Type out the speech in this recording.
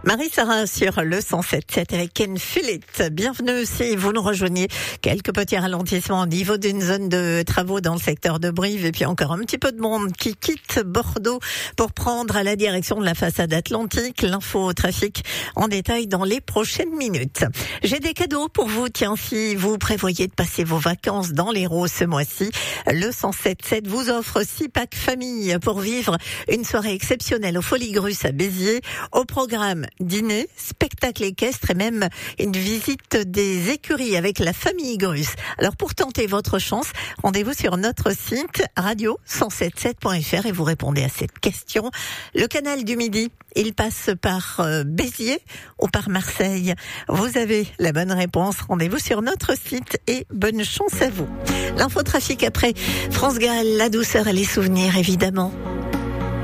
Marie Sarah sur le 107.7 avec Ken Phillips. Bienvenue si vous nous rejoignez. Quelques petits ralentissements au niveau d'une zone de travaux dans le secteur de Brive et puis encore un petit peu de monde qui quitte Bordeaux pour prendre la direction de la façade atlantique. L'info au trafic en détail dans les prochaines minutes. J'ai des cadeaux pour vous. Tiens, si vous prévoyez de passer vos vacances dans l'Hérault ce mois-ci, le 107.7 vous offre 6 packs famille pour vivre une soirée exceptionnelle aux Folies Grusses à Béziers. Au programme dîner, spectacle équestre et même une visite des écuries avec la famille Grusse. Alors pour tenter votre chance, rendez-vous sur notre site radio177.fr et vous répondez à cette question. Le canal du Midi, il passe par Béziers ou par Marseille? Vous avez la bonne réponse. Rendez-vous sur notre site et bonne chance à vous. L'infotrafic après France Gall, la douceur et les souvenirs évidemment.